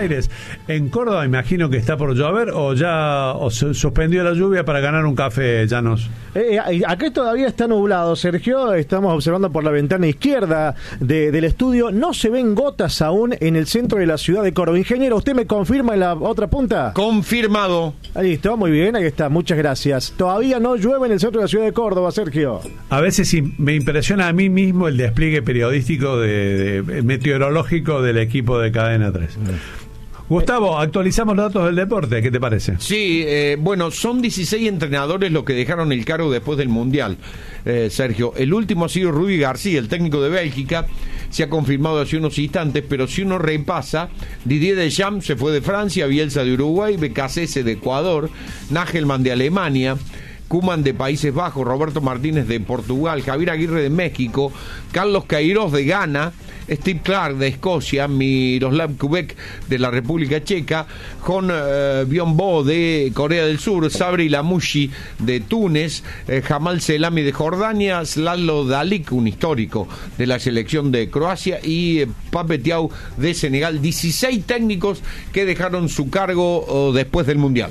Aires. En Córdoba imagino que está por llover o ya se suspendió la lluvia para ganar un café, Llanos. Acá todavía está nublado, Sergio. Estamos observando por la ventana izquierda del estudio. No se ven gotas aún en el centro de la ciudad de Córdoba. Ingeniero, ¿usted me confirma en la otra punta? Confirmado. Ahí está, muy bien, ahí está, muchas gracias. Todavía no llueve en el centro de la ciudad de Córdoba, Sergio. A veces me impresiona a mí mismo el despliegue periodístico de meteorológico del equipo de Cadena 3. Gustavo, actualizamos los datos del deporte, ¿qué te parece? Sí, bueno, son 16 entrenadores los que dejaron el cargo después del Mundial, Sergio. El último ha sido Rudi García, el técnico de Bélgica, se ha confirmado hace unos instantes, pero si uno repasa, Didier Deschamps se fue de Francia, Bielsa de Uruguay, Becasese de Ecuador, Nagelman de Alemania, Koeman de Países Bajos, Roberto Martínez de Portugal, Javier Aguirre de México, Carlos Queiroz de Ghana, Steve Clark de Escocia, Miroslav Kubek de la República Checa, Jon Byung-bo de Corea del Sur, Sabri Lamouchi de Túnez, Jamal Selami de Jordania, Sladlo Dalik, un histórico de la selección de Croacia, y Pape Thiaw de Senegal. 16 técnicos que dejaron su cargo después del Mundial.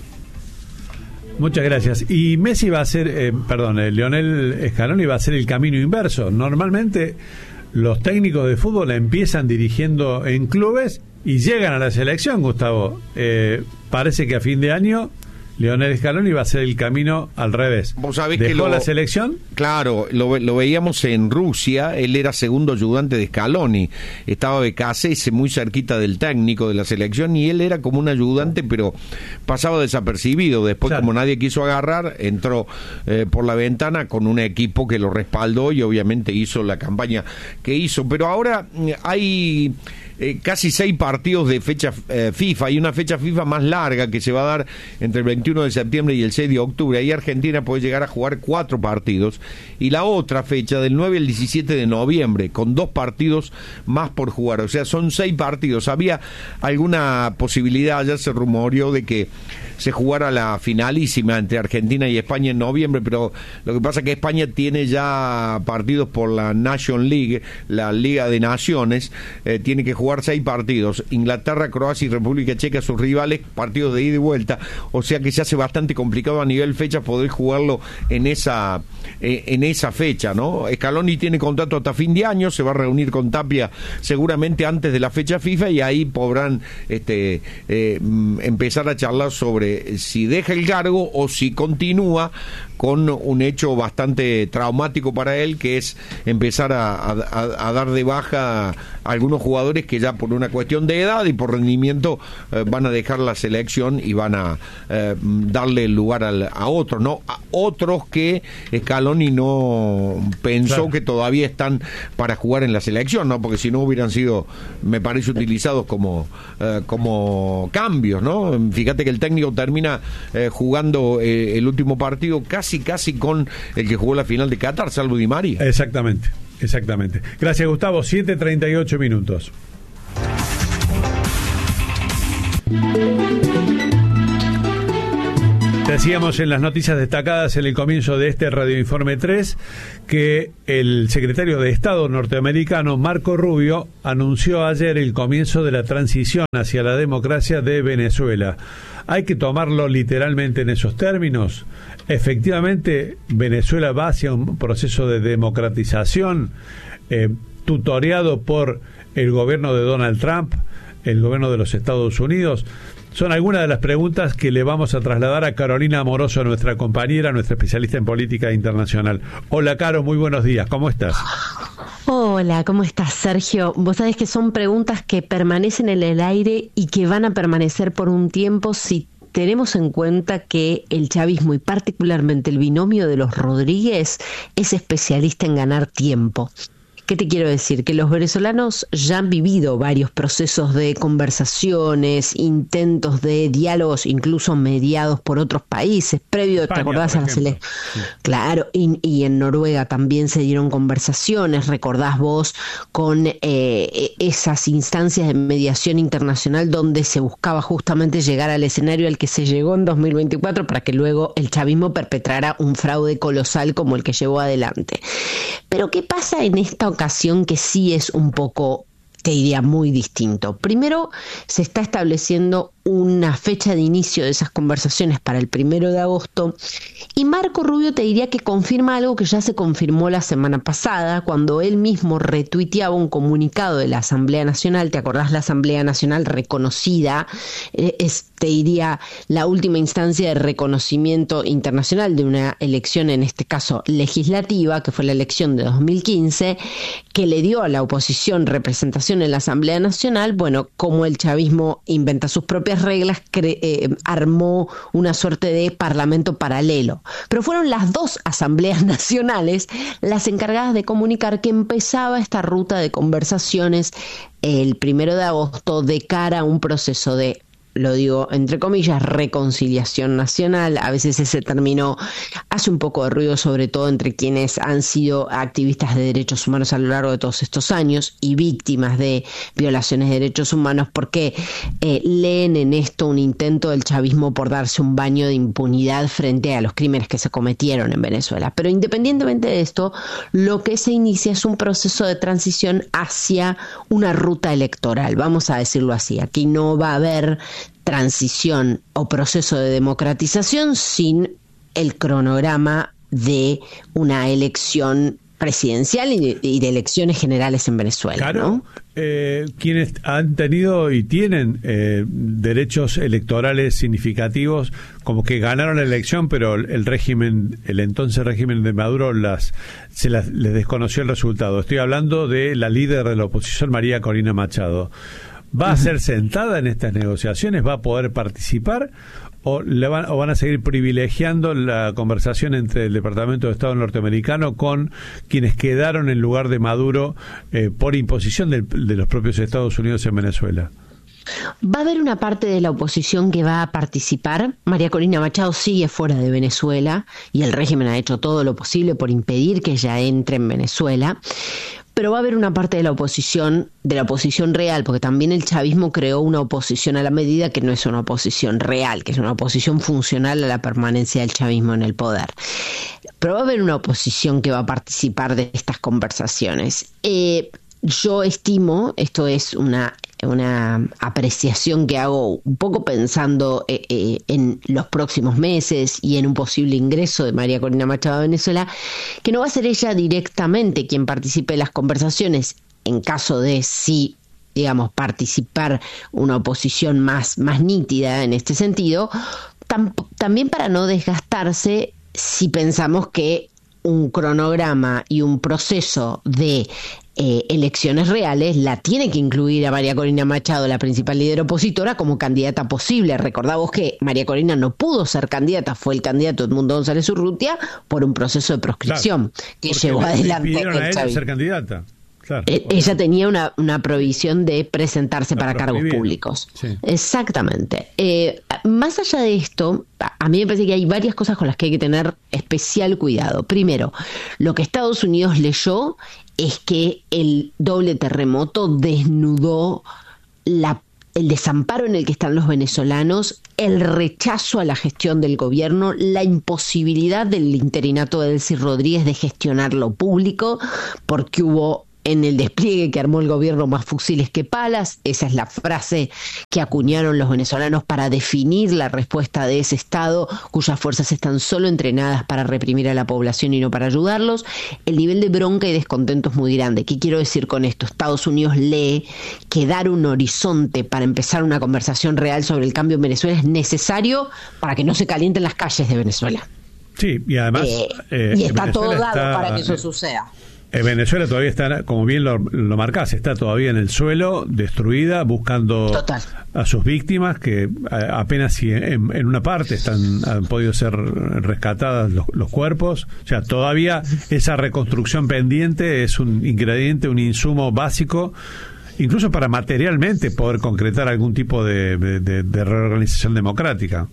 Muchas gracias. Y Messi va a ser, Lionel Scaloni va a hacer el camino inverso. Normalmente los técnicos de fútbol empiezan dirigiendo en clubes y llegan a la selección, Gustavo. Parece que a fin de año Lionel Scaloni va a hacer el camino al revés. ¿Vos sabés ¿Dejó que la selección? Claro, lo veíamos en Rusia. Él era segundo ayudante de Scaloni. Estaba Becasese muy cerquita del técnico de la selección y él era como un ayudante, pero pasaba desapercibido. Después, claro, como nadie quiso agarrar, entró por la ventana con un equipo que lo respaldó y obviamente hizo la campaña que hizo. Pero ahora hay casi 6 partidos de fecha FIFA y una fecha FIFA más larga que se va a dar entre el 21 de septiembre y el 6 de octubre. Ahí Argentina puede llegar a jugar 4 partidos y la otra fecha del 9 al 17 de noviembre con 2 partidos más por jugar. O sea, son 6 partidos. Había alguna posibilidad, ya se rumoreó de que se jugara la finalísima entre Argentina y España en noviembre, pero lo que pasa es que España tiene ya partidos por la Nation League, la Liga de Naciones, tiene que jugar 6 partidos, Inglaterra, Croacia y República Checa sus rivales, partidos de ida y vuelta, o sea que se hace bastante complicado a nivel fecha poder jugarlo en esa fecha, ¿no? Scaloni tiene contrato hasta fin de año, se va a reunir con Tapia seguramente antes de la fecha FIFA y ahí podrán empezar a charlar sobre si deja el cargo o si continúa con un hecho bastante traumático para él, que es empezar a dar de baja a algunos jugadores que ya por una cuestión de edad y por rendimiento van a dejar la selección y van a darle el lugar a otros, ¿no? A otros que Scaloni no pensó, claro, que todavía están para jugar en la selección, ¿no? Porque si no hubieran sido, me parece, utilizados como cambios, ¿no? Fíjate que el técnico termina jugando el último partido casi con el que jugó la final de Qatar, salvo Di María. Exactamente. Gracias, Gustavo. 7:38 minutos. Decíamos en las noticias destacadas en el comienzo de este Radioinforme 3 que el secretario de Estado norteamericano Marco Rubio anunció ayer el comienzo de la transición hacia la democracia de Venezuela. ¿Hay que tomarlo literalmente en esos términos? Efectivamente, Venezuela va hacia un proceso de democratización tutoreado por el gobierno de Donald Trump, el gobierno de los Estados Unidos. Son algunas de las preguntas que le vamos a trasladar a Carolina Amoroso, nuestra compañera, nuestra especialista en política internacional. Hola, Caro, muy buenos días, ¿cómo estás? Hola, ¿cómo estás, Sergio? Vos sabés que son preguntas que permanecen en el aire y que van a permanecer por un tiempo si tenemos en cuenta que el chavismo y particularmente el binomio de los Rodríguez es especialista en ganar tiempo. ¿Qué te quiero decir? Que los venezolanos ya han vivido varios procesos de conversaciones, intentos de diálogos, incluso mediados por otros países, previo, España, ¿te acordás? A la selección. Sí. Claro, y en Noruega también se dieron conversaciones, recordás vos, con esas instancias de mediación internacional donde se buscaba justamente llegar al escenario al que se llegó en 2024 para que luego el chavismo perpetrara un fraude colosal como el que llevó adelante. Pero ¿qué pasa en esta ocasión que sí es un poco te diría muy distinto. Primero, se está estableciendo una fecha de inicio de esas conversaciones para el 1 de agosto, y Marco Rubio te diría que confirma algo que ya se confirmó la semana pasada, cuando él mismo retuiteaba un comunicado de la Asamblea Nacional. ¿Te acordás? La Asamblea Nacional reconocida, te diría la última instancia de reconocimiento internacional de una elección, en este caso legislativa, que fue la elección de 2015, que le dio a la oposición representación en la Asamblea Nacional. Bueno, como el chavismo inventa sus propias reglas, armó una suerte de parlamento paralelo. Pero fueron las dos asambleas nacionales las encargadas de comunicar que empezaba esta ruta de conversaciones el 1 de agosto de cara a un proceso de, lo digo entre comillas, reconciliación nacional. A veces ese término hace un poco de ruido, sobre todo entre quienes han sido activistas de derechos humanos a lo largo de todos estos años y víctimas de violaciones de derechos humanos, porque leen en esto un intento del chavismo por darse un baño de impunidad frente a los crímenes que se cometieron en Venezuela. Pero independientemente de esto, lo que se inicia es un proceso de transición hacia una ruta electoral, vamos a decirlo así. Aquí no va a haber transición o proceso de democratización sin el cronograma de una elección presidencial y de elecciones generales en Venezuela. Claro, ¿no? Quienes han tenido y tienen derechos electorales significativos, como que ganaron la elección, pero el entonces régimen de Maduro les desconoció el resultado. Estoy hablando de la líder de la oposición, María Corina Machado. ¿Va a ser sentada en estas negociaciones? ¿Va a poder participar? ¿O van a seguir privilegiando la conversación entre el Departamento de Estado norteamericano con quienes quedaron en lugar de Maduro por imposición de los propios Estados Unidos en Venezuela? Va a haber una parte de la oposición que va a participar. María Corina Machado sigue fuera de Venezuela y el régimen ha hecho todo lo posible por impedir que ella entre en Venezuela. Pero va a haber una parte de la oposición real, porque también el chavismo creó una oposición a la medida que no es una oposición real, que es una oposición funcional a la permanencia del chavismo en el poder. Pero va a haber una oposición que va a participar de estas conversaciones. Yo estimo, esto es una apreciación que hago un poco pensando en los próximos meses y en un posible ingreso de María Corina Machado a Venezuela, que no va a ser ella directamente quien participe en las conversaciones en caso de sí, digamos, participar una oposición más nítida en este sentido, también para no desgastarse si pensamos que un cronograma y un proceso de elecciones reales la tiene que incluir a María Corina Machado, la principal líder opositora, como candidata posible. Recordamos que María Corina no pudo ser candidata, fue el candidato Edmundo González Urrutia por un proceso de proscripción, claro, que llevó adelante a ella ser candidata. Claro, ella tenía una prohibición de presentarse para cargos públicos. Sí. Exactamente. Más allá de esto, a mí me parece que hay varias cosas con las que hay que tener especial cuidado. Primero, lo que Estados Unidos leyó es que el doble terremoto desnudó el desamparo en el que están los venezolanos, el rechazo a la gestión del gobierno, la imposibilidad del interinato de Delcy Rodríguez de gestionar lo público, porque hubo en el despliegue que armó el gobierno más fusiles que palas. Esa es la frase que acuñaron los venezolanos para definir la respuesta de ese Estado, cuyas fuerzas están solo entrenadas para reprimir a la población y no para ayudarlos. El nivel de bronca y descontento es muy grande. ¿Qué quiero decir con esto? Estados Unidos lee que dar un horizonte para empezar una conversación real sobre el cambio en Venezuela es necesario para que no se calienten las calles de Venezuela. Sí, y además y está todo dado para que eso suceda. Venezuela todavía está, como bien lo marcás, está todavía en el suelo, destruida, buscando a sus víctimas, que apenas si en una parte han podido ser rescatadas los cuerpos. O sea, todavía esa reconstrucción pendiente es un ingrediente, un insumo básico, incluso para materialmente poder concretar algún tipo de reorganización democrática.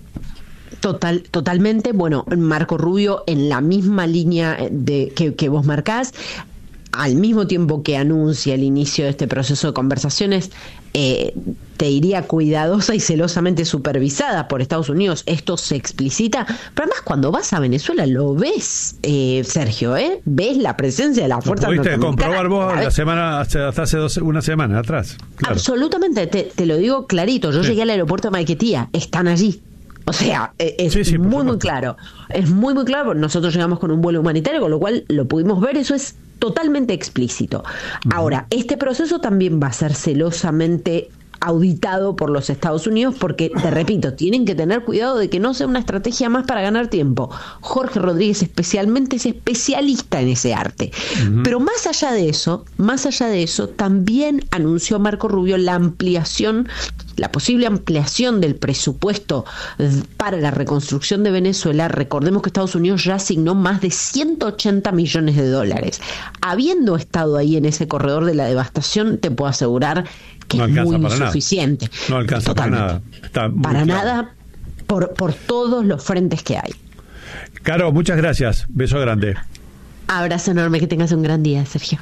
Totalmente. Bueno, Marco Rubio, en la misma línea que vos marcás, al mismo tiempo que anuncia el inicio de este proceso de conversaciones, te diría cuidadosa y celosamente supervisada por Estados Unidos. Esto se explicita, pero además cuando vas a Venezuela lo ves, Sergio, ves la presencia de la fuerza norteamericana. ¿Lo pudiste comprobar vos la semana, hasta una semana atrás? Claro. Absolutamente, te lo digo clarito. Yo llegué al aeropuerto de Maiquetía, están allí. O sea, es muy claro. Es muy claro. Nosotros llegamos con un vuelo humanitario, con lo cual lo pudimos ver. Eso es totalmente explícito. Ahora, este proceso también va a ser celosamente auditado por los Estados Unidos porque, te repito, tienen que tener cuidado de que no sea una estrategia más para ganar tiempo. Jorge Rodríguez especialmente es especialista en ese arte. Pero más allá de eso, también anunció Marco Rubio la posible ampliación del presupuesto para la reconstrucción de Venezuela. Recordemos que Estados Unidos ya asignó más de $180 millones. Habiendo estado ahí en ese corredor de la devastación, te puedo asegurar que no es muy insuficiente. No alcanza totalmente. Para nada, por todos los frentes que hay. Caro, muchas gracias. Beso grande. Abrazo enorme, que tengas un gran día, Sergio.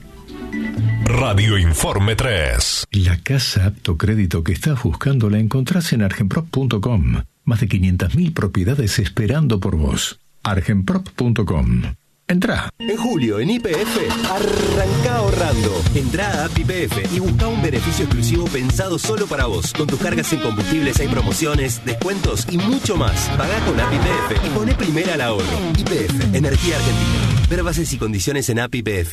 Radio Informe 3. La casa apto crédito que estás buscando la encontrás en argenprop.com. Más de 500.000 propiedades esperando por vos. argenprop.com. Entrá. En julio, en YPF, arranca ahorrando. Entrá a App YPF y busca un beneficio exclusivo pensado solo para vos. Con tus cargas en combustibles hay promociones, descuentos y mucho más. Pagá con App YPF y poné primera al ahorro. YPF, Energía Argentina. Ver bases y condiciones en App YPF.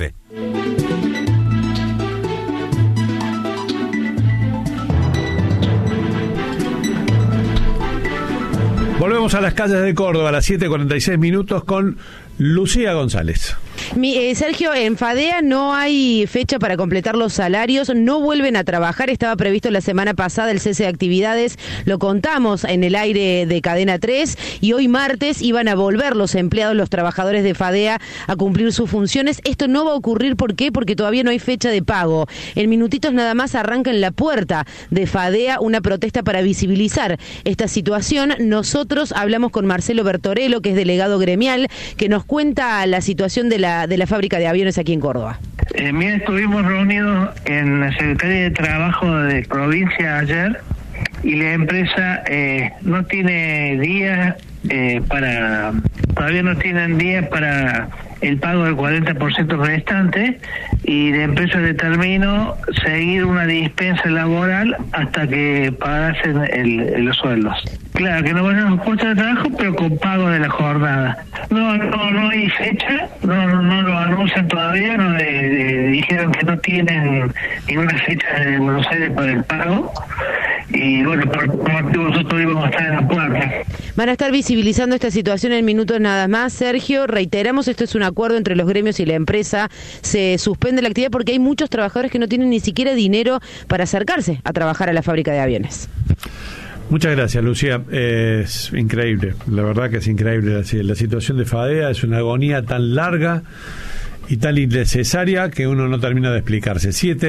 Volvemos a las calles de Córdoba a las 7:46 con Lucía González. Sergio, en FADEA no hay fecha para completar los salarios, no vuelven a trabajar, estaba previsto la semana pasada el cese de actividades, lo contamos en el aire de Cadena 3, y hoy martes iban a volver los empleados, los trabajadores de FADEA a cumplir sus funciones. Esto no va a ocurrir, ¿por qué? Porque todavía no hay fecha de pago. En minutitos nada más arranca en la puerta de FADEA una protesta para visibilizar esta situación. Nosotros hablamos con Marcelo Bertorello, que es delegado gremial, que nos cuenta la situación de la fábrica de aviones aquí en Córdoba. Mira, estuvimos reunidos en la Secretaría de Trabajo de provincia ayer y la empresa no tiene días todavía no tienen días para el pago del 40% restante, y la empresa determinó seguir una dispensa laboral hasta que pagasen los sueldos. Claro, que no van a los puestos de trabajo, pero con pago de la jornada. No hay fecha, no lo anuncian todavía, dijeron que no tienen ninguna fecha de Buenos Aires para el pago, y bueno, por motivo nosotros íbamos a estar en la puerta. Van a estar visibilizando esta situación en minutos nada más. Sergio, reiteramos, esto es un acuerdo entre los gremios y la empresa, se suspende la actividad porque hay muchos trabajadores que no tienen ni siquiera dinero para acercarse a trabajar a la fábrica de aviones. Muchas gracias, Lucía. Es increíble, la verdad que es increíble. La situación de FADEA es una agonía tan larga y tan innecesaria que uno no termina de explicarse.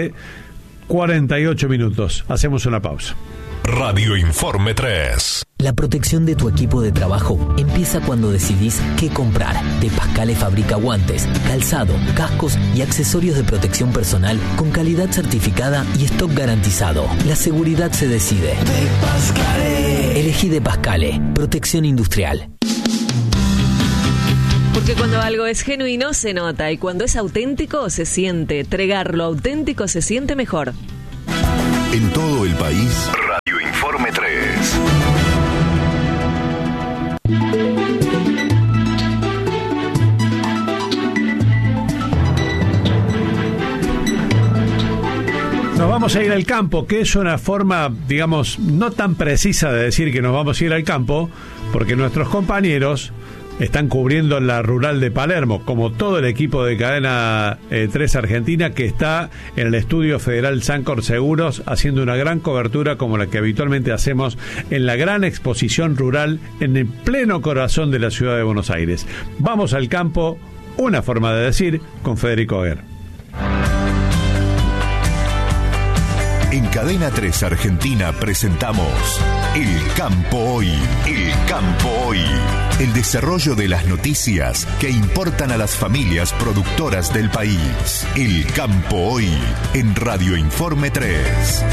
7:48. Hacemos una pausa. Radio Informe 3. La protección de tu equipo de trabajo empieza cuando decidís qué comprar. De Pascale fabrica guantes, calzado, cascos y accesorios de protección personal con calidad certificada y stock garantizado. La seguridad se decide. De Pascale. Elegí De Pascale. Protección industrial. Porque cuando algo es genuino se nota, y cuando es auténtico se siente. Tregar lo auténtico se siente mejor. En todo el país, Radio Informe 3. Nos vamos a ir al campo, que es una forma, digamos, no tan precisa de decir que nos vamos a ir al campo, porque nuestros compañeros están cubriendo la rural de Palermo, como todo el equipo de Cadena 3 Argentina, que está en el Estudio Federal Sancor Seguros haciendo una gran cobertura como la que habitualmente hacemos en la gran exposición rural en el pleno corazón de la ciudad de Buenos Aires. Vamos al campo, una forma de decir, con Federico Guerra. En Cadena 3 Argentina presentamos El Campo Hoy. El Campo Hoy. El desarrollo de las noticias que importan a las familias productoras del país. El Campo Hoy en Radio Informe 3.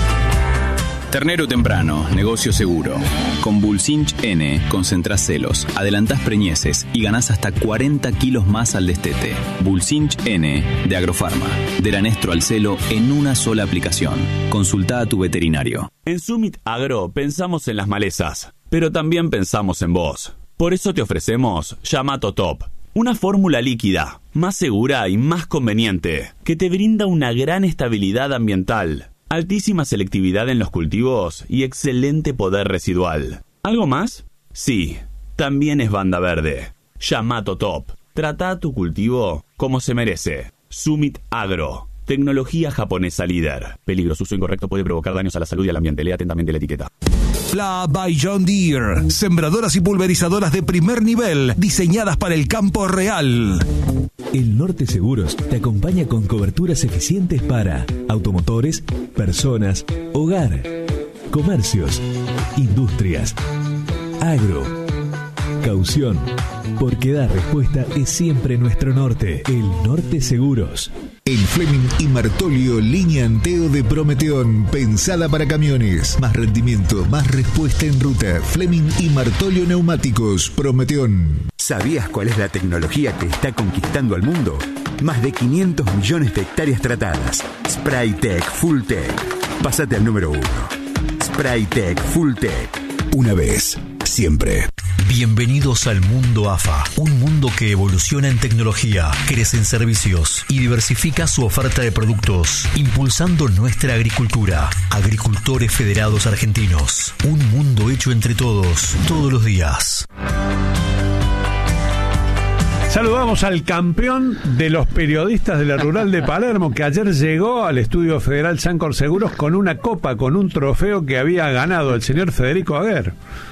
Ternero temprano, negocio seguro. Con Bulsinch N concentrás celos, adelantás preñeces y ganás hasta 40 kilos más al destete. Bulsinch N de Agrofarma. Del anestro al celo en una sola aplicación. Consultá a tu veterinario. En Summit Agro pensamos en las malezas, pero también pensamos en vos. Por eso te ofrecemos Yamato Top. Una fórmula líquida, más segura y más conveniente, que te brinda una gran estabilidad ambiental. Altísima selectividad en los cultivos y excelente poder residual. ¿Algo más? Sí, también es banda verde. Yamato Top. Trata tu cultivo como se merece. Summit Agro. Tecnología japonesa líder. Peligro, su uso incorrecto puede provocar daños a la salud y al ambiente. Lea atentamente la etiqueta. Pla by John Deere. Sembradoras y pulverizadoras de primer nivel, diseñadas para el campo real. El Norte Seguros te acompaña con coberturas eficientes para automotores, personas, hogar, comercios, industrias, agro, caución. Porque dar respuesta es siempre nuestro norte. El Norte Seguros. El Fleming y Martolio línea Anteo de Prometeón, pensada para camiones. Más rendimiento, más respuesta en ruta. Fleming y Martolio Neumáticos, Prometeón. ¿Sabías cuál es la tecnología que está conquistando al mundo? Más de 500 millones de hectáreas tratadas. Spraytec Full Tech. Pásate al número 1. Spraytec Full Tech. Una vez, siempre. Bienvenidos al mundo AFA, un mundo que evoluciona en tecnología, crece en servicios y diversifica su oferta de productos, impulsando nuestra agricultura. Agricultores Federados Argentinos, un mundo hecho entre todos, todos los días. Saludamos al campeón de los periodistas de la Rural de Palermo, que ayer llegó al Estudio Federal Sancor Seguros con una copa, con un trofeo que había ganado el señor Federico Aguer.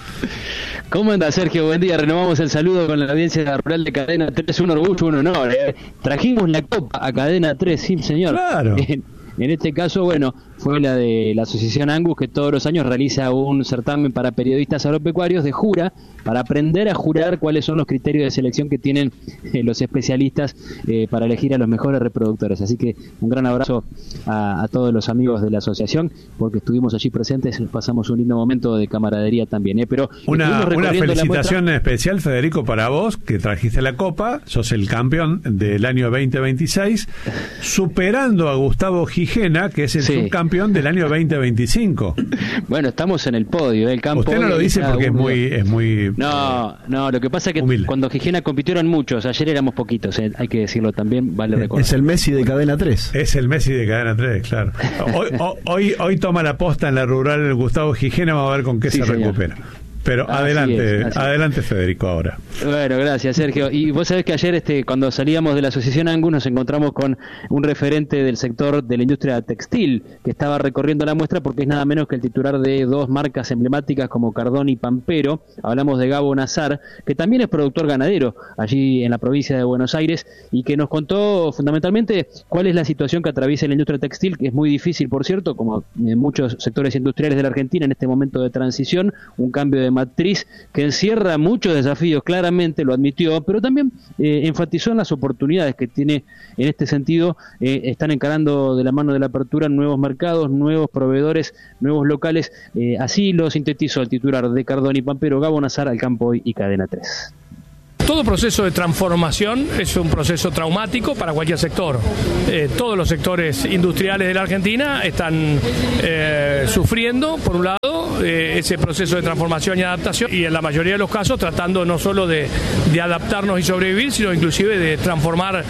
¿Cómo anda, Sergio? Buen día. Renovamos el saludo con la audiencia rural de Cadena 3. Un orgullo, un honor. Trajimos la copa a Cadena 3, sí, señor. Claro. En este caso, bueno, fue la de la Asociación Angus, que todos los años realiza un certamen para periodistas agropecuarios de jura, para aprender a jurar cuáles son los criterios de selección que tienen los especialistas para elegir a los mejores reproductores. Así que un gran abrazo a todos los amigos de la asociación, porque estuvimos allí presentes, pasamos un lindo momento de camaradería también. Pero una felicitación especial, Federico, para vos, que trajiste la copa, sos el campeón del año 2026, superando a Gustavo Gijena, que es el subcampeón del año 2025. Bueno, estamos en el podio del campo. Usted no lo dice porque es muy No, lo que pasa es que humilde. Cuando Gijena compitió eran muchos, ayer éramos poquitos, hay que decirlo también, vale recordar. Es el Messi de Cadena 3. Es el Messi de Cadena 3, claro. Hoy toma la posta en la rural el Gustavo Gijena, vamos a ver con qué se recupera. Pero adelante Federico ahora. Bueno, gracias Sergio. Y vos sabés que ayer cuando salíamos de la Asociación Angus nos encontramos con un referente del sector de la industria textil que estaba recorriendo la muestra, porque es nada menos que el titular de dos marcas emblemáticas como Cardón y Pampero. Hablamos de Gabo Nazar, que también es productor ganadero allí en la provincia de Buenos Aires, y que nos contó fundamentalmente cuál es la situación que atraviesa la industria textil, que es muy difícil, por cierto, como en muchos sectores industriales de la Argentina en este momento de transición, un cambio de matriz que encierra muchos desafíos, claramente lo admitió, pero también enfatizó en las oportunidades que tiene en este sentido. Están encarando de la mano de la apertura nuevos mercados, nuevos proveedores, nuevos locales. Así lo sintetizó el titular de Cardón y Pampero, Gabo Nazar, al Campo Hoy y Cadena 3. Todo proceso de transformación es un proceso traumático para cualquier sector. Todos los sectores industriales de la Argentina están sufriendo, por un lado, ese proceso de transformación y adaptación, y en la mayoría de los casos tratando no solo de adaptarnos y sobrevivir, sino inclusive de transformar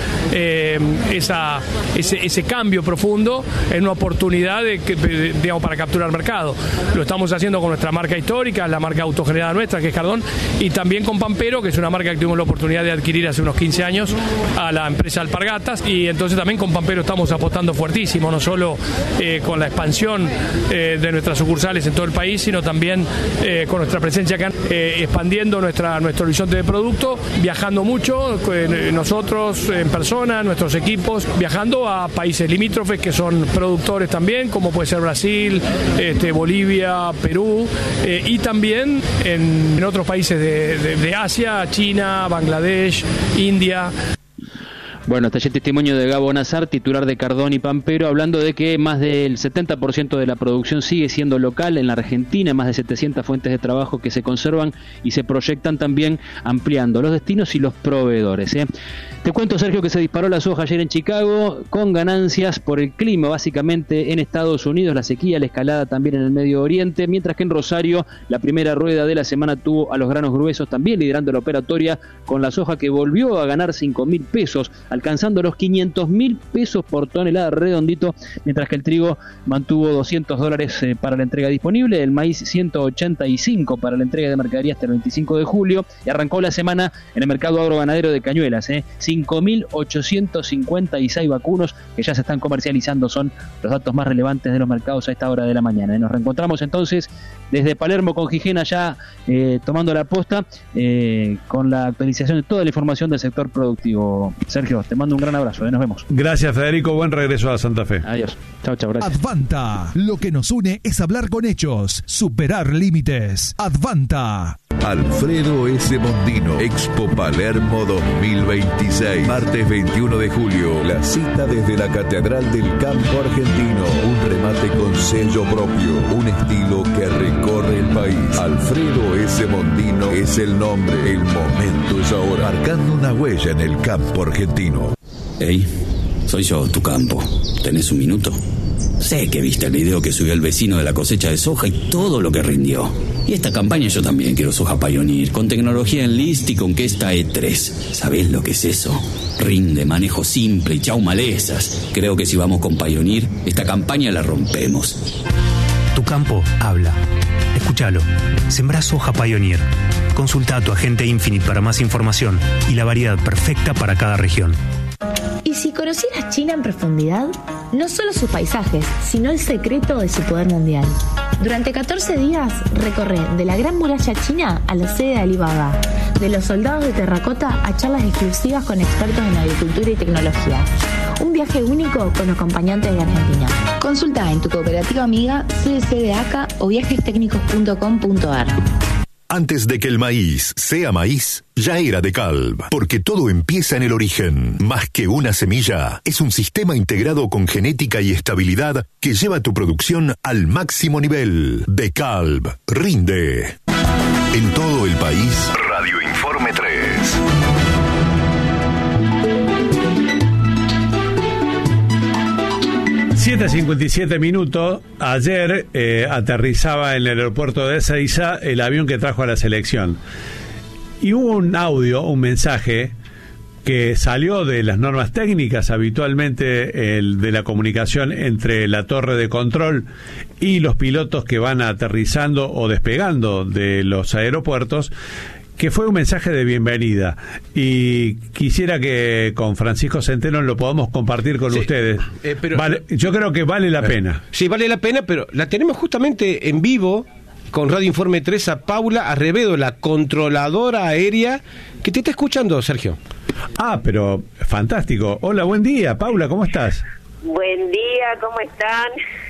ese cambio profundo en una oportunidad para capturar mercado. Lo estamos haciendo con nuestra marca histórica, la marca autogenerada nuestra, que es Cardón, y también con Pampero, que es una marca que tuvimos la oportunidad de adquirir hace unos 15 años a la empresa Alpargatas, y entonces también con Pampero estamos apostando fuertísimo, no solo con la expansión de nuestras sucursales en todo el país, país, sino también con nuestra presencia acá, expandiendo nuestro horizonte de producto, viajando mucho, nosotros en persona, nuestros equipos, viajando a países limítrofes que son productores también, como puede ser Brasil, Bolivia, Perú, y también en otros países de Asia, China, Bangladesh, India. Bueno, está el testimonio de Gabo Nazar, titular de Cardón y Pampero, hablando de que más del 70% de la producción sigue siendo local en la Argentina, más de 700 fuentes de trabajo que se conservan y se proyectan también ampliando los destinos y los proveedores. Te cuento, Sergio, que se disparó la soja ayer en Chicago con ganancias por el clima, básicamente en Estados Unidos, la sequía, la escalada también en el Medio Oriente, mientras que en Rosario la primera rueda de la semana tuvo a los granos gruesos también liderando la operatoria con la soja que volvió a ganar 5.000 pesos, alcanzando los 500.000 pesos por tonelada redondito, mientras que el trigo mantuvo $200 para la entrega disponible, el maíz 185 para la entrega de mercadería hasta el 25 de julio, y arrancó la semana en el mercado agroganadero de Cañuelas, 5.856 vacunos que ya se están comercializando, son los datos más relevantes de los mercados a esta hora de la mañana. Nos reencontramos entonces desde Palermo con Gijena ya tomando la posta con la actualización de toda la información del sector productivo. Sergio, te mando un gran abrazo, nos vemos. Gracias, Federico, buen regreso a Santa Fe. Adiós. Chao, gracias. Advanta, lo que nos une es hablar con hechos, superar límites. Advanta. Alfredo S. Mondino, Expo Palermo 2026, martes 21 de julio, la cita desde la Catedral del Campo Argentino, un remate con sello propio, un estilo que recorre el país. Alfredo S. Mondino es el nombre, el momento es ahora, marcando una huella en el campo argentino. Hey, soy yo, tu campo. ¿Tenés un minuto? Sé que viste el video que subió el vecino de la cosecha de soja y todo lo que rindió. Y esta campaña yo también quiero soja Pioneer, con tecnología Enlist y con Questa E3. ¿Sabés lo que es eso? Rinde, manejo simple y chau malezas. Creo que si vamos con Pioneer, esta campaña la rompemos. Tu campo habla. Escúchalo. Sembrá soja Pioneer. Consulta a tu agente Infinite para más información y la variedad perfecta para cada región. ¿Y si conocieras China en profundidad? No solo sus paisajes, sino el secreto de su poder mundial. Durante 14 días recorre de la Gran Muralla China a la sede de Alibaba, de los soldados de terracota a charlas exclusivas con expertos en agricultura y tecnología. Un viaje único con acompañantes de Argentina. Consulta en tu cooperativa amiga, CDC de ACA o viajestecnicos.com.ar. Antes de que el maíz sea maíz, ya era DeKalb, porque todo empieza en el origen. Más que una semilla, es un sistema integrado con genética y estabilidad que lleva tu producción al máximo nivel. DeKalb, rinde. En todo el país, Radio Informe 3. 7:57 minutos. Ayer aterrizaba en el aeropuerto de Ezeiza el avión que trajo a la selección. Y hubo un audio, un mensaje que salió de las normas técnicas habitualmente de la comunicación entre la torre de control y los pilotos que van aterrizando o despegando de los aeropuertos, que fue un mensaje de bienvenida, y quisiera que con Francisco Centeno lo podamos compartir con ustedes. Pero, yo creo que vale la pena. Sí, vale la pena, pero la tenemos justamente en vivo con Radio Informe 3 a Paula Arrevedo, la controladora aérea, que te está escuchando, Sergio. Ah, pero fantástico. Hola, buen día, Paula, ¿cómo estás? Buen día, ¿cómo están?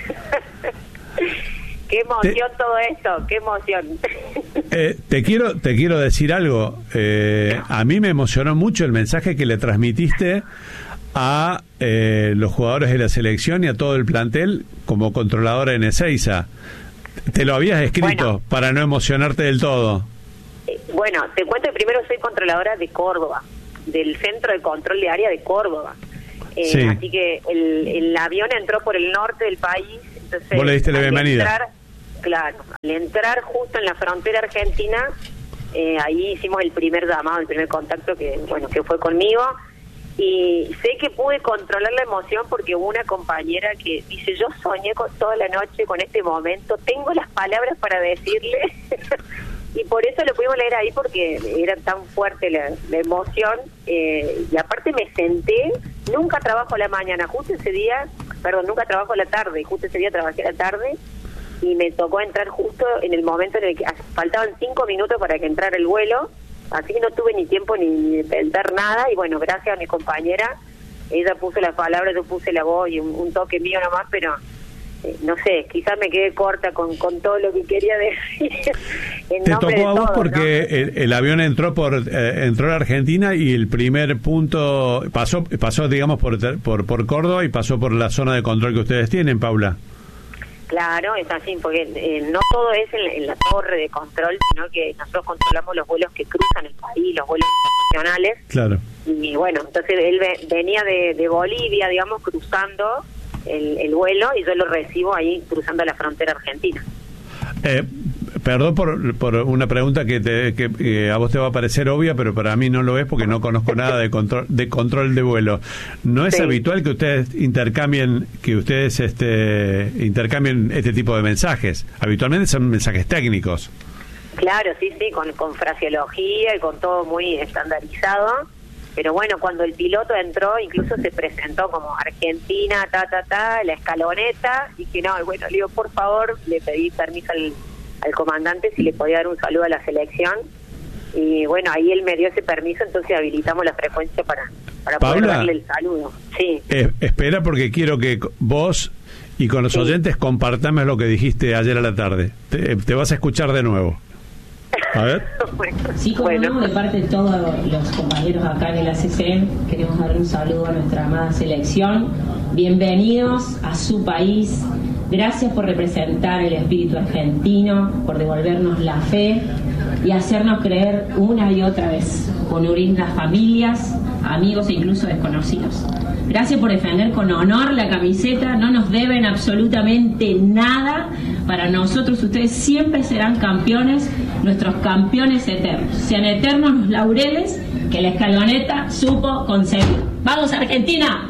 Qué emoción todo esto, qué emoción. Te quiero decir algo. A mí me emocionó mucho el mensaje que le transmitiste a los jugadores de la selección y a todo el plantel como controladora en Ezeiza. Te lo habías escrito para no emocionarte del todo. Bueno, te cuento que primero soy controladora de Córdoba, del Centro de Control de Área de Córdoba. Sí. Así que el avión entró por el norte del país. Entonces, vos le diste la bienvenida. Al entrar justo en la frontera argentina, ahí hicimos el primer llamado, el primer contacto que fue conmigo, y sé que pude controlar la emoción porque hubo una compañera que dice: yo soñé toda la noche con este momento, tengo las palabras para decirle y por eso lo pudimos leer ahí porque era tan fuerte la emoción, y aparte me senté, nunca trabajo a la mañana, nunca trabajo a la tarde, justo ese día trabajé a la tarde. y me tocó entrar justo en el momento en el que faltaban 5 minutos para que entrara el vuelo, así que no tuve ni tiempo ni de pensar nada, y bueno, gracias a mi compañera, ella puso las palabras, yo puse la voz y un toque mío nomás, pero no sé, quizás me quedé corta con todo lo que quería decir. Te tocó a vos porque ¿no? el avión entró a la Argentina y el primer punto pasó digamos por Córdoba y pasó por la zona de control que ustedes tienen, Paula. Claro, es así, porque no todo es en la torre de control, sino que nosotros controlamos los vuelos que cruzan el país, los vuelos internacionales. Claro. Y bueno, entonces él venía de Bolivia, digamos, cruzando el vuelo, y yo lo recibo ahí cruzando la frontera argentina. Perdón por una pregunta que a vos te va a parecer obvia, pero para mí no lo es porque no conozco nada de control de vuelo. ¿No es habitual que ustedes intercambien este tipo de mensajes? Habitualmente son mensajes técnicos. Claro, sí, con fraseología y con todo muy estandarizado. Pero bueno, cuando el piloto entró, incluso se presentó como Argentina, la escaloneta, y que no, bueno, le digo, por favor, le pedí permiso al comandante si le podía dar un saludo a la selección, y bueno, ahí él me dio ese permiso, entonces habilitamos la frecuencia para poder darle el saludo. Sí. Espera, porque quiero que vos y con los oyentes compartamos lo que dijiste ayer a la tarde. Te vas a escuchar de nuevo. A ver. Sí, como no, de parte de todos los compañeros acá en el ACC, queremos darle un saludo a nuestra amada selección. Bienvenidos a su país. Gracias por representar el espíritu argentino, por devolvernos la fe y hacernos creer una y otra vez, con unir las familias, amigos e incluso desconocidos. Gracias por defender con honor la camiseta, no nos deben absolutamente nada. Para nosotros ustedes siempre serán campeones, nuestros campeones eternos. Sean eternos los laureles que la escaloneta supo conseguir. ¡Vamos, Argentina!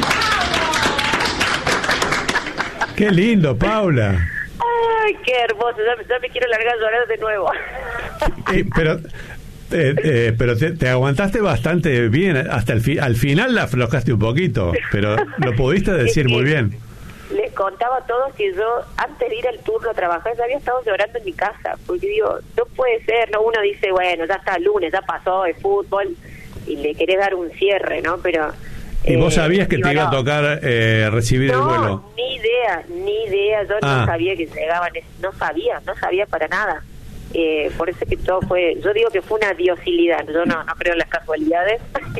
¡Qué lindo, Paula! ¡Ay, qué hermoso! Ya me quiero largar a llorar de nuevo. Pero te aguantaste bastante bien hasta al final la aflojaste un poquito, pero lo pudiste decir muy bien. Les contaba a todos que yo antes de ir al turno a trabajar ya había estado llorando en mi casa, porque digo, no puede ser, no, uno dice, bueno, ya está el lunes, ya pasó el fútbol y le querés dar un cierre, ¿no? Pero ¿y vos sabías que te iba a tocar recibir el vuelo? No, ni idea, yo no sabía que llegaban, no sabía para nada. Por eso que todo fue, yo digo que fue una diosilidad, yo no creo en las casualidades.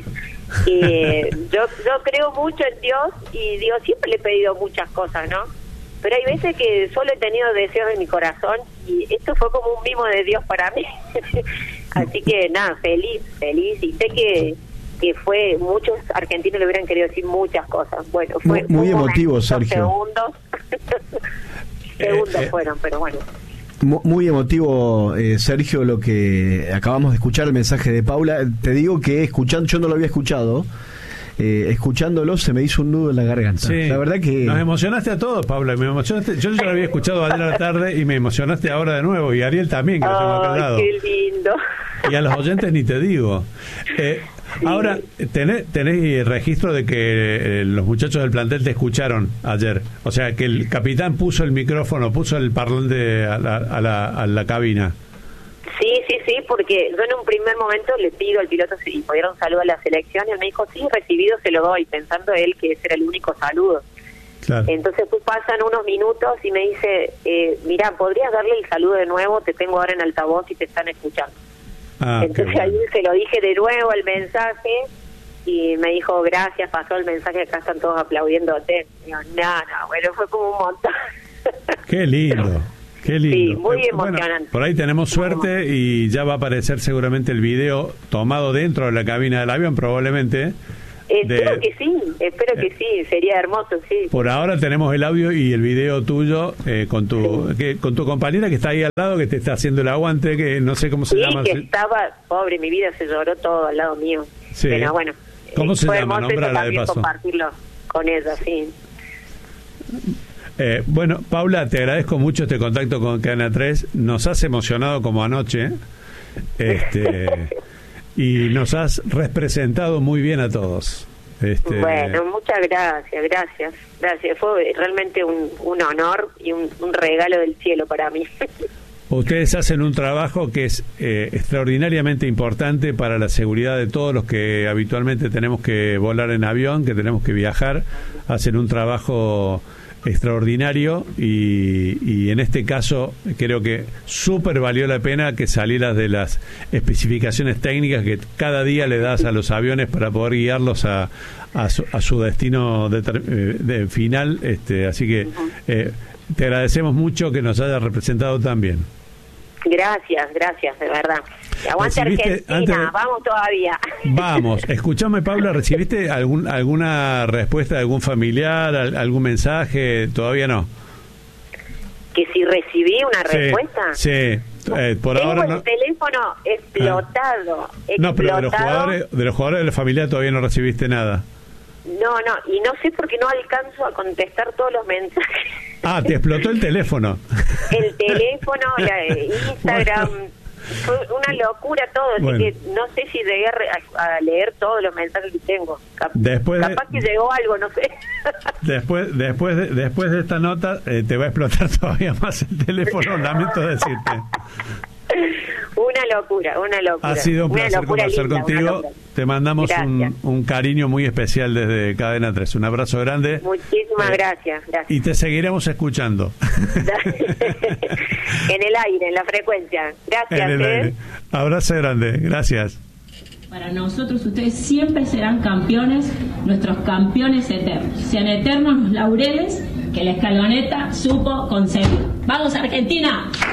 Yo creo mucho en Dios y Dios siempre le he pedido muchas cosas, ¿no? Pero hay veces que solo he tenido deseos en mi corazón y esto fue como un mimo de Dios para mí. Así que nada, feliz, y sé que fue, muchos argentinos le hubieran querido decir muchas cosas. Bueno, fue muy emotivo, Sergio. Segundos fueron, pero bueno. Muy emotivo, Sergio, lo que acabamos de escuchar, el mensaje de Paula. Te digo que yo no lo había escuchado, escuchándolo se me hizo un nudo en la garganta. Sí, la verdad que nos emocionaste a todos, Paula. Me emocionaste. Yo ya lo había escuchado ayer a la tarde y me emocionaste ahora de nuevo, y Ariel también, que lo tengo acá al lado. Qué lindo. Y a los oyentes ni te digo. Ahora, ¿tenés registro de que los muchachos del plantel te escucharon ayer? O sea, que el capitán puso el micrófono, puso el parlante a la cabina. Sí, porque yo en un primer momento le pido al piloto si pudiera un saludo a la selección, y él me dijo, sí, recibido, se lo doy, pensando él que ese era el único saludo. Claro. Entonces pues pasan unos minutos y me dice, mira, ¿podrías darle el saludo de nuevo? Te tengo ahora en altavoz y te están escuchando. Entonces ahí se lo dije de nuevo el mensaje y me dijo, gracias, pasó el mensaje, acá están todos aplaudiéndote. Y yo, no, bueno, fue como un montón. Qué lindo. Sí, muy emocionante. Bueno, por ahí tenemos suerte y ya va a aparecer seguramente el video tomado dentro de la cabina del avión, probablemente. Espero que sí, sería hermoso, sí. Por ahora tenemos el audio y el video tuyo con tu compañera que está ahí al lado, que te está haciendo el aguante, que no sé cómo se llama. Sí, que estaba, pobre, mi vida se lloró todo al lado mío. Sí. Pero bueno, ¿cómo se fue llama? Nómbrala de paso. Compartirlo con ella, sí. Bueno, Paula, te agradezco mucho este contacto con Cadena 3. Nos has emocionado como anoche. Y nos has representado muy bien a todos. Bueno, muchas gracias. Fue realmente un honor y un regalo del cielo para mí. Ustedes hacen un trabajo que es extraordinariamente importante para la seguridad de todos los que habitualmente tenemos que volar en avión, que tenemos que viajar. Hacen un trabajo extraordinario y en este caso creo que súper valió la pena que salieras de las especificaciones técnicas que cada día le das a los aviones para poder guiarlos a su destino final. Así que te agradecemos mucho que nos hayas representado tan bien. Gracias, de verdad. Aguante Argentina, vamos todavía. Vamos, escúchame, Paula, ¿recibiste alguna respuesta de algún familiar, algún mensaje? Todavía no. ¿Que si recibí una respuesta? Sí, por Tengo ahora el teléfono explotado. No, pero de los jugadores de la familia todavía no recibiste nada. No, y no sé por qué no alcanzo a contestar todos los mensajes. Ah, te explotó el teléfono. El teléfono, Instagram, fue una locura todo, así que no sé si llegué a leer todos los mensajes que tengo. Capaz que llegó algo, no sé. Después de esta nota te va a explotar todavía más el teléfono, lamento decirte. Una locura. Ha sido un placer conversar contigo. Te mandamos un cariño muy especial desde Cadena 3. Un abrazo grande. Muchísimas gracias. Y te seguiremos escuchando. En el aire, en la frecuencia. Gracias. En el aire. Abrazo grande. Gracias. Para nosotros ustedes siempre serán campeones, nuestros campeones eternos. Sean eternos los laureles que la Escaloneta supo conseguir. ¡Vamos, Argentina!